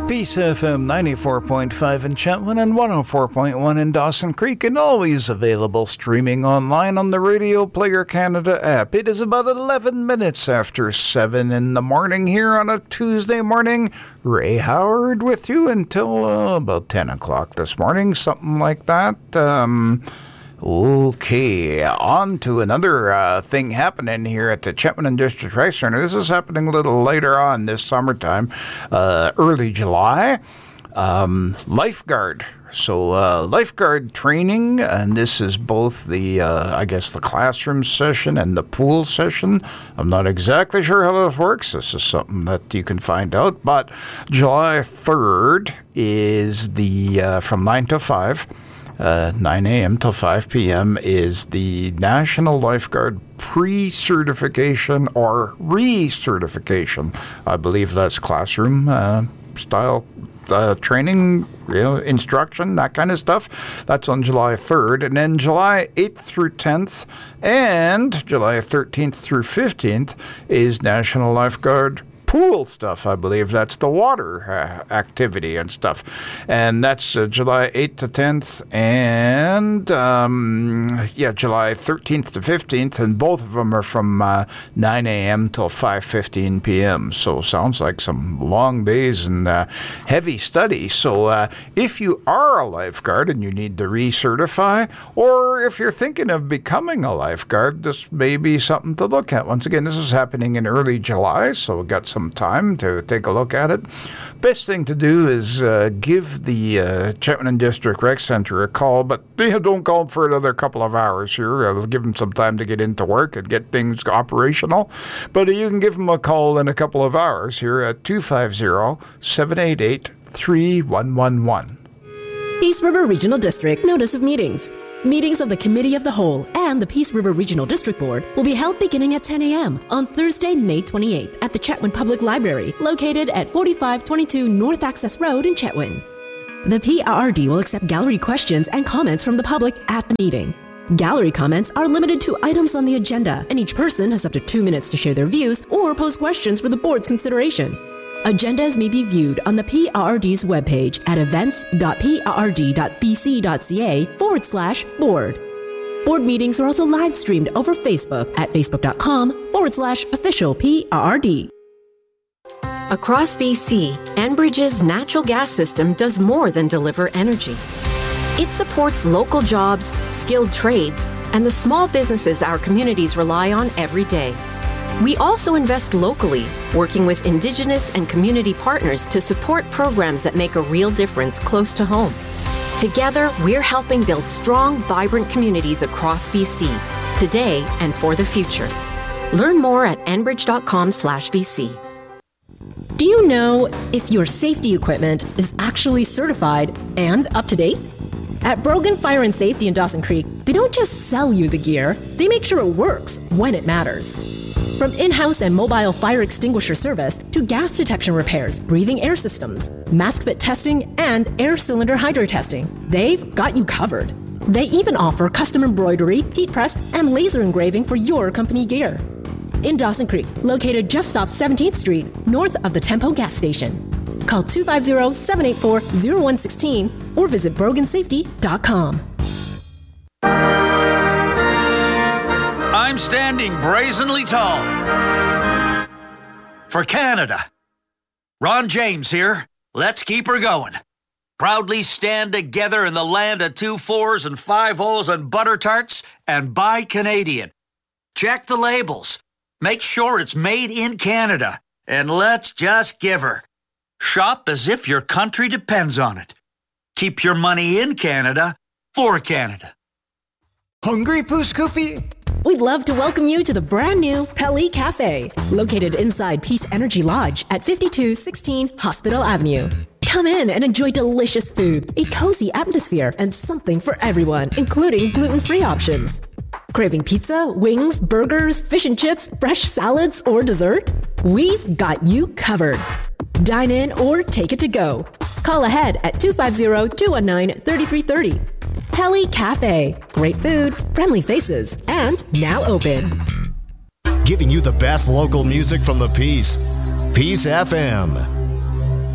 Peace FM 94.5 in Chetwynd and 104.1 in Dawson Creek, and always available streaming online on the Radio Player Canada app. It is about 11 minutes after 7 in the morning here on a Tuesday morning. Ray Howard with you until about 10 o'clock this morning, something like that. Okay, on to another thing happening here at the Chetwynd District Rice Center. This is happening a little later on this summertime, early July. Lifeguard. So lifeguard training, and this is both the, the classroom session and the pool session. I'm not exactly sure how this works. This is something that you can find out. But July 3rd is the, from 9 to 5. 9 a.m. till 5 p.m. is the National Lifeguard Pre-Certification or Recertification. I believe that's classroom style training, instruction, that kind of stuff. That's on July 3rd. And then July 8th through 10th and July 13th through 15th is National Lifeguard Pool stuff. I believe that's the water activity and stuff. And that's July 8th to 10th and, July 13th to 15th. And both of them are from 9 a.m. till 5:15 p.m. So sounds like some long days and heavy study. So if you are a lifeguard and you need to recertify, or if you're thinking of becoming a lifeguard, this may be something to look at. Once again, this is happening in early July, so we've got some time to take a look at it. Best thing to do is give the Chetwynd District Rec Center a call, but don't call for another couple of hours here. I'll give them some time to get into work and get things operational. But you can give them a call in a couple of hours here at 250-788-3111. Peace River Regional District Notice of Meetings. Meetings of the Committee of the Whole and the Peace River Regional District Board will be held beginning at 10 a.m. on Thursday, May 28th at the Chetwynd Public Library, located at 4522 North Access Road in Chetwynd. The PRRD will accept gallery questions and comments from the public at the meeting. Gallery comments are limited to items on the agenda, and each person has up to 2 minutes to share their views or pose questions for the board's consideration. Agendas may be viewed on the PRRD's webpage at events.prrd.bc.ca/board. Board meetings are also live streamed over Facebook at facebook.com/official PRRD. Across BC, Enbridge's natural gas system does more than deliver energy. It supports local jobs, skilled trades, and the small businesses our communities rely on every day. We also invest locally, working with Indigenous and community partners to support programs that make a real difference close to home. Together, we're helping build strong, vibrant communities across BC, today and for the future. Learn more at enbridge.com/BC. Do you know if your safety equipment is actually certified and up to date? At Brogan Fire and Safety in Dawson Creek, they don't just sell you the gear, they make sure it works when it matters. From in-house and mobile fire extinguisher service to gas detection repairs, breathing air systems, mask fit testing, and air cylinder hydro testing, they've got you covered. They even offer custom embroidery, heat press, and laser engraving for your company gear. In Dawson Creek, located just off 17th Street, north of the Tempo gas station. Call 250-784-0116 or visit brogansafety.com. I'm standing brazenly tall for Canada. Ron James here. Let's keep her going. Proudly stand together in the land of 2 4s and 5 O's and butter tarts and buy Canadian. Check the labels. Make sure it's made in Canada. And let's just give her. Shop as if your country depends on it. Keep your money in Canada for Canada. Hungry, Pooh Scoopy? We'd love to welcome you to the brand new Pelly Cafe, located inside Peace Energy Lodge at 5216 Hospital Avenue. Come in and enjoy delicious food, a cozy atmosphere, and something for everyone, including gluten-free options. Craving pizza, wings, burgers, fish and chips, fresh salads, or dessert? We've got you covered. Dine in or take it to go. Call ahead at 250-219-3330. Pelly Cafe. Great food, friendly faces, and now open. Giving you the best local music from the Peace. Peace FM.